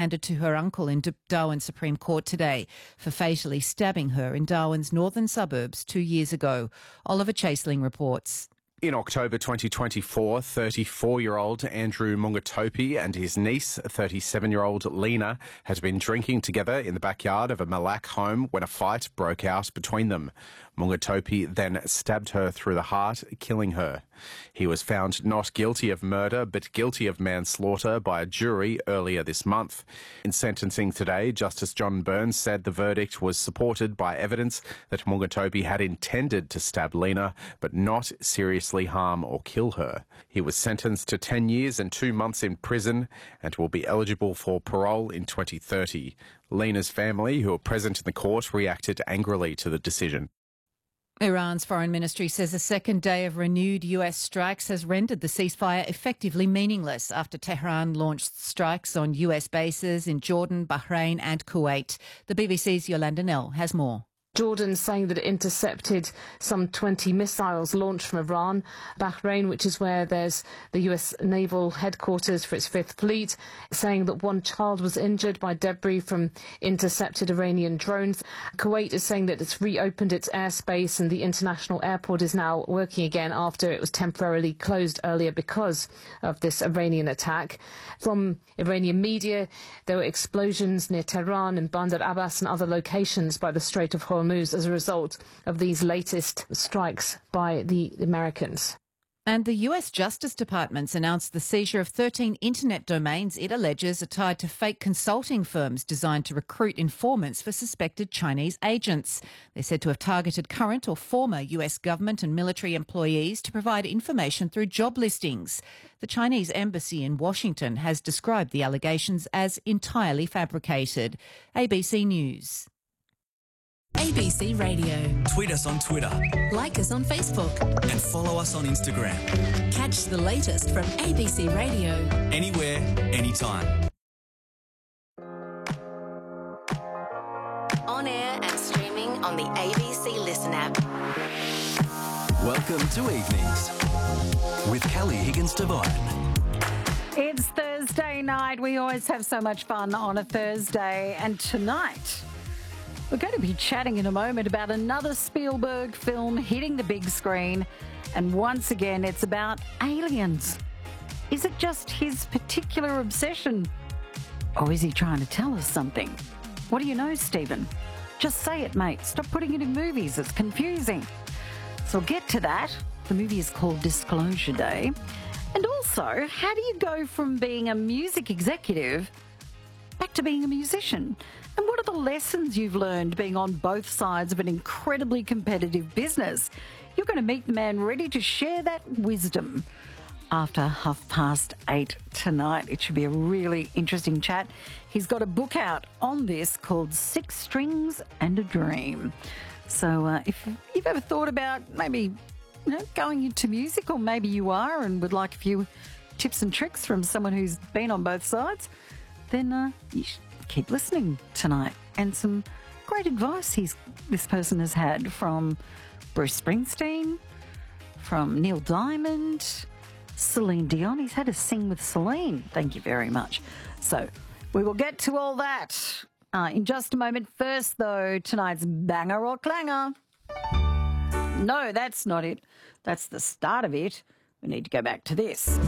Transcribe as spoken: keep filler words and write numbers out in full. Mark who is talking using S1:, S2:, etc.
S1: handed to her uncle in Darwin Supreme Court today for fatally stabbing her in Darwin's northern suburbs two years ago. Oliver Chaseling reports.
S2: In October twenty twenty-four, thirty-four-year-old Andrew Mungatopi and his niece, thirty-seven-year-old Lena, had been drinking together in the backyard of a Malak home when a fight broke out between them. Mungatopi then stabbed her through the heart, killing her. He was found not guilty of murder but guilty of manslaughter by a jury earlier this month. In sentencing today, Justice John Burns said the verdict was supported by evidence that Mungatopi had intended to stab Lena but not seriously harm or kill her. He was sentenced to ten years and two months in prison and will be eligible for parole in twenty thirty. Lena's family, who were present in the court, reacted angrily to the decision.
S1: Iran's foreign ministry says a second day of renewed U S strikes has rendered the ceasefire effectively meaningless after Tehran launched strikes on U S bases in Jordan, Bahrain and Kuwait. The B B C's Yolanda Nell has more.
S3: Jordan saying that it intercepted some twenty missiles launched from Iran. Bahrain, which is where there's the U S naval headquarters for its Fifth Fleet, saying that one child was injured by debris from intercepted Iranian drones. Kuwait is saying that it's reopened its airspace and the international airport is now working again after it was temporarily closed earlier because of this Iranian attack. From Iranian media, there were explosions near Tehran and Bandar Abbas and other locations by the Strait of Hormuz as a result of these latest strikes by the Americans.
S1: And the U S Justice Department's announced the seizure of thirteen internet domains it alleges are tied to fake consulting firms designed to recruit informants for suspected Chinese agents. They're said to have targeted current or former U S government and military employees to provide information through job listings. The Chinese embassy in Washington has described the allegations as entirely fabricated. A B C News.
S4: A B C Radio.
S5: Tweet us on Twitter.
S4: Like us on Facebook.
S5: And follow us on Instagram.
S4: Catch the latest from A B C Radio.
S5: Anywhere, anytime.
S4: On air and streaming on the A B C Listen app.
S5: Welcome to Evenings with Kelly Higgins-Devine.
S6: It's Thursday night. We always have so much fun on a Thursday. And tonight, we're going to be chatting in a moment about another Spielberg film hitting the big screen. And once again, it's about aliens. Is it just his particular obsession? Or is he trying to tell us something? What do you know, Stephen? Just say it, mate. Stop putting it in movies. It's confusing. So we'll get to that. The movie is called Disclosure Day. And also, how do you go from being a music executive back to being a musician? And what are the lessons you've learned being on both sides of an incredibly competitive business? You're going to meet the man ready to share that wisdom after half past eight tonight. It should be a really interesting chat. He's got a book out on this called Six Strings and a Dream. So uh, if you've ever thought about maybe you know, going into music, or maybe you are and would like a few tips and tricks from someone who's been on both sides, then uh, you should keep listening tonight. And some great advice he's this person has had from Bruce Springsteen, from Neil Diamond, Celine Dion. He's had to sing with Celine. Thank you very much. So we will get to all that uh, in just a moment. First, though, tonight's banger or clanger. No, that's not it. That's the start of it. We need to go back to this.